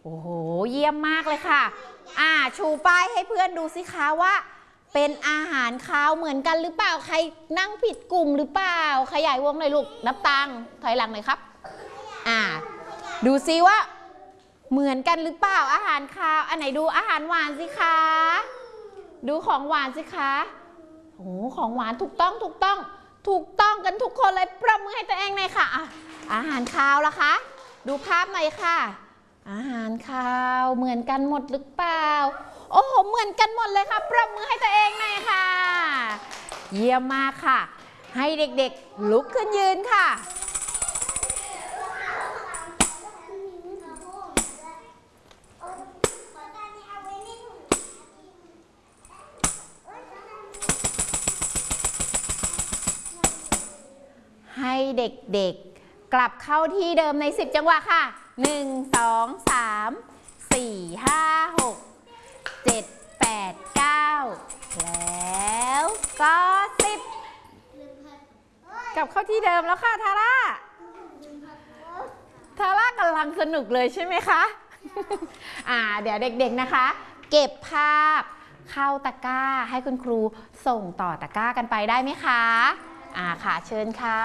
โอ้โหเยี่ยมมากเลยค่ะชูป้ายให้เพื่อนดูสิคะว่าเป็นอาหารคาวเหมือนกันหรือเปล่าใครนั่งผิดกลุ่มหรือเปล่าขยายวงหน่อยลูกนับตังถอยหลังหน่อยครับดูซิว่าเหมือนกันหรือเปล่าอาหารคาวอันไหนดูอาหารหวานสิคะดูของหวานสิคะโอ้ของหวานถูกต้องกันทุกคนเลยปรบมือให้ตัวเองหน่อยค่ะอาหารคาวล่ะคะดูภาพหน่อยค่ะอาหารคาวเหมือนกันหมดหรือเปล่าโอ้โหเหมือนกันหมดเลยค่ะปรบมือให้ตัวเองหน่อยค่ะเยี่ยมมากค่ะให้เด็กๆลุกขึ้นยืนค่ะให้เด็กๆกลับเข้าที่เดิมใน10จังหวะค่ะ1 2 3 4 5 6 7 8 9แล้วก็10กลับเข้าที่เดิมแล้วค่ะทาร่ากำลังสนุกเลยใช่ไหมคะเดี๋ยวเด็กๆนะคะเก็บภาพเข้าตะกร้าให้คุณครูส่งต่อตะกร้ากันไปได้ไหมคะค่ะเชิญค่ะ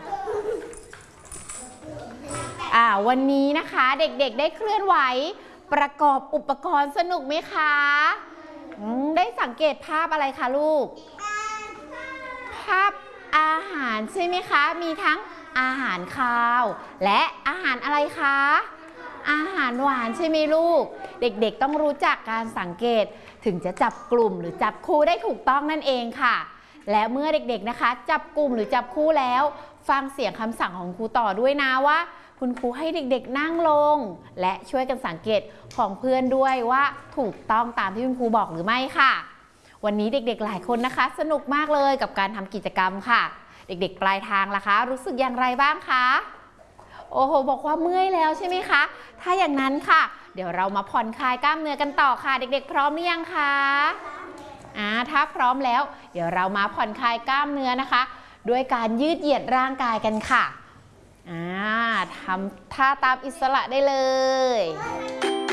วันนี้นะคะเด็กๆได้เคลื่อนไหวประกอบอุปกรณ์สนุกไหมคะได้สังเกตภาพอะไรคะลูกภาพอาหารใช่ไหมคะมีทั้งอาหารคาวและอาหารอะไรคะอาหารหวานใช่ไหมลูกเด็กๆต้องรู้จักการสังเกตถึงจะจับกลุ่มหรือจับคู่ได้ถูกต้องนั่นเองค่ะและเมื่อเด็กๆนะคะจับกลุ่มหรือจับคู่แล้วฟังเสียงคำสั่งของครูต่อด้วยนะว่าคุณครูให้เด็กๆนั่งลงและช่วยกันสังเกตของเพื่อนด้วยว่าถูกต้องตามที่คุณครูบอกหรือไม่ค่ะวันนี้เด็กๆหลายคนนะคะสนุกมากเลยกับการทำกิจกรรมค่ะเด็กๆปลายทางล่ะคะรู้สึกอย่างไรบ้างคะโอ้โหบอกว่าเมื่อยแล้วใช่ไหมคะถ้าอย่างนั้นค่ะเดี๋ยวเรามาผ่อนคลายกล้ามเนื้อกันต่อค่ะเด็กๆพร้อมหรือยังคะถ้าพร้อมแล้วเดี๋ยวเรามาผ่อนคลายกล้ามเนื้อนะคะด้วยการยืดเหยียดร่างกายกันค่ะทำท่าตามอิสระได้เลย